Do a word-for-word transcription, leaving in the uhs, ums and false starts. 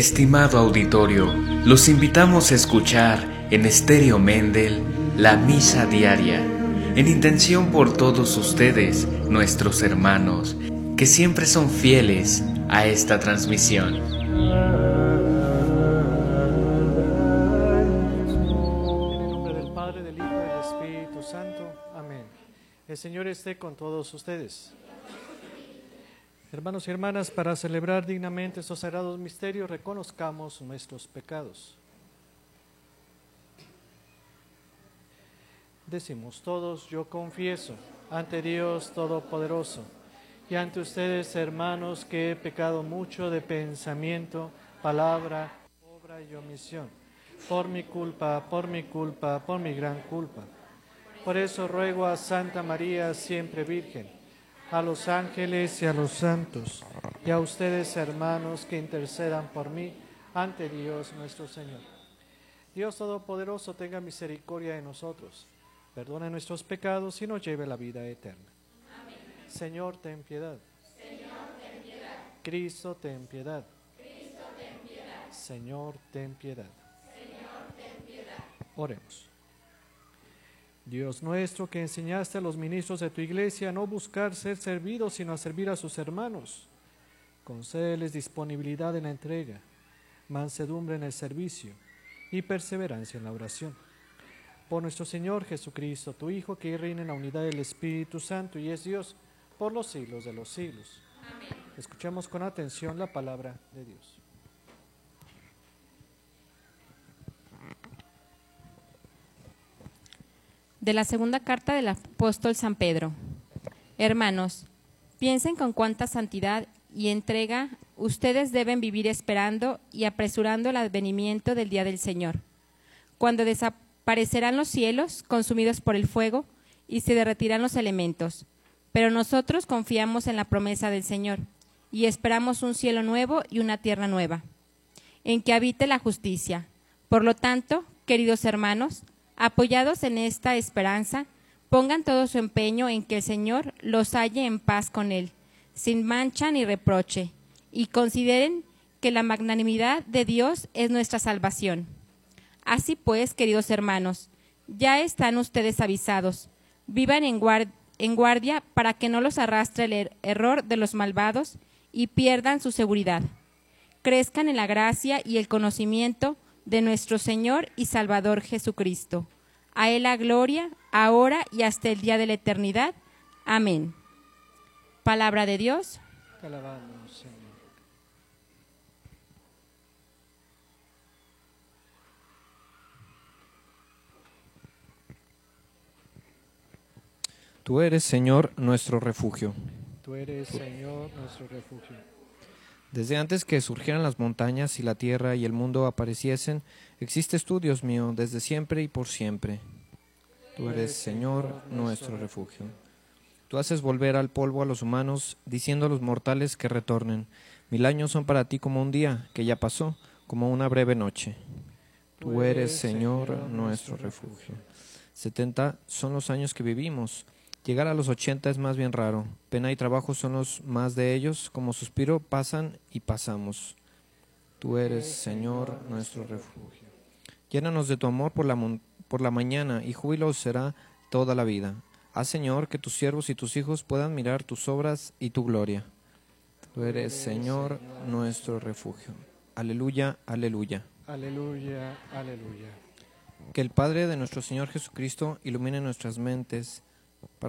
Estimado auditorio, los invitamos a escuchar en Estéreo Mendel la misa diaria, en intención por todos ustedes, nuestros hermanos, que siempre son fieles a esta transmisión. En el nombre del Padre, del Hijo y del Espíritu Santo. Amén. El Señor esté con todos ustedes. Hermanos y hermanas, para celebrar dignamente estos sagrados misterios, reconozcamos nuestros pecados. Decimos todos: yo confieso ante Dios Todopoderoso y ante ustedes, hermanos, que he pecado mucho de pensamiento, palabra, obra y omisión, por mi culpa, por mi culpa, por mi gran culpa. Por eso ruego a Santa María, siempre Virgen, a los ángeles y a los santos, y a ustedes, hermanos, que intercedan por mí ante Dios nuestro Señor. Dios Todopoderoso tenga misericordia de nosotros, perdone nuestros pecados y nos lleve a la vida eterna. Amén. Señor, ten piedad. Señor, ten piedad. Cristo, ten piedad. Cristo, ten piedad. Señor, ten piedad. Señor, ten piedad. Oremos. Dios nuestro, que enseñaste a los ministros de tu iglesia a no buscar ser servidos, sino a servir a sus hermanos, concédeles disponibilidad en la entrega, mansedumbre en el servicio y perseverancia en la oración. Por nuestro Señor Jesucristo, tu Hijo, que reina en la unidad del Espíritu Santo y es Dios por los siglos de los siglos. Amén. Escuchemos con atención la palabra de Dios. De la segunda carta del apóstol San Pedro. Hermanos, piensen con cuánta santidad y entrega ustedes deben vivir esperando y apresurando el advenimiento del día del Señor, cuando desaparecerán los cielos consumidos por el fuego y se derretirán los elementos. Pero nosotros confiamos en la promesa del Señor y esperamos un cielo nuevo y una tierra nueva, en que habite la justicia. Por lo tanto, queridos hermanos, apoyados en esta esperanza, pongan todo su empeño en que el Señor los halle en paz con Él, sin mancha ni reproche, y consideren que la magnanimidad de Dios es nuestra salvación. Así pues, queridos hermanos, ya están ustedes avisados, vivan en, guard en guardia para que no los arrastre el er error de los malvados y pierdan su seguridad. Crezcan en la gracia y el conocimiento de nuestro Señor y Salvador Jesucristo. A Él la gloria, ahora y hasta el día de la eternidad. Amén. Palabra de Dios. Te alabamos, Señor. Tú eres, Señor, nuestro refugio. Tú eres, Señor, nuestro refugio. Desde antes que surgieran las montañas y la tierra y el mundo apareciesen, existes tú, Dios mío, desde siempre y por siempre. Tú eres, Señor, nuestro refugio. Tú haces volver al polvo a los humanos, diciendo a los mortales que retornen. Mil años son para ti como un día que ya pasó, como una breve noche. Tú eres, Señor, nuestro refugio. Setenta son los años que vivimos. Llegar a los ochenta es más bien raro. Pena y trabajo son los más de ellos. Como suspiro pasan y pasamos. Tú eres, Señor, nuestro refugio. Llénanos de tu amor por la, por la mañana y júbilo será toda la vida. Haz, Señor, que tus siervos y tus hijos puedan mirar tus obras y tu gloria. Tú eres, Señor, nuestro refugio. Aleluya, aleluya. Aleluya, aleluya. Que el Padre de nuestro Señor Jesucristo ilumine nuestras mentes para